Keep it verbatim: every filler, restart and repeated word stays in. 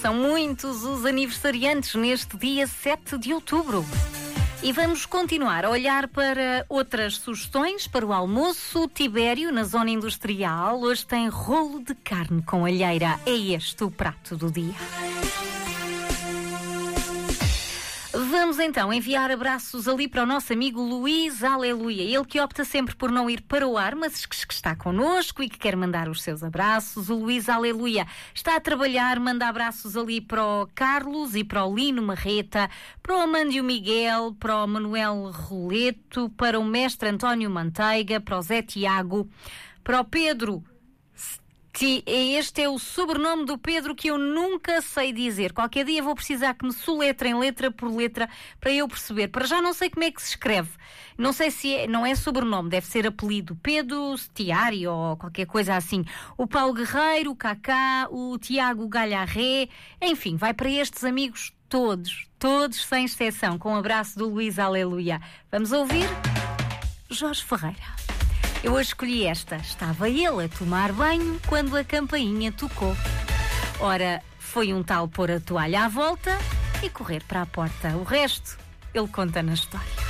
São muitos os aniversariantes neste dia sete de outubro. E vamos continuar a olhar para outras sugestões para o almoço. Tibério, na zona industrial, hoje tem rolo de carne com alheira. É este o prato do dia. Vamos então enviar abraços ali para o nosso amigo Luís Aleluia. Ele que opta sempre por não ir para o ar, mas que está connosco e que quer mandar os seus abraços. O Luís Aleluia está a trabalhar, manda abraços ali para o Carlos e para o Lino Marreta, para o Amândio Miguel, para o Manuel Roleto, para o mestre António Manteiga, para o Zé Tiago, para o Pedro. Este é o sobrenome do Pedro que eu nunca sei dizer. Qualquer dia vou precisar que me soletrem letra por letra para eu perceber. Para já não sei como é que se escreve. Não sei se é, não é sobrenome, deve ser apelido. Pedro Stiari ou qualquer coisa assim. O Paulo Guerreiro, o Cacá, o Tiago Galharré. Enfim, vai para estes amigos todos, todos sem exceção, com um abraço do Luís Aleluia. Vamos ouvir Jorge Ferreira. Eu hoje escolhi esta. Estava ele a tomar banho quando a campainha tocou. Ora, foi um tal pôr a toalha à volta e correr para a porta. O resto, ele conta na história.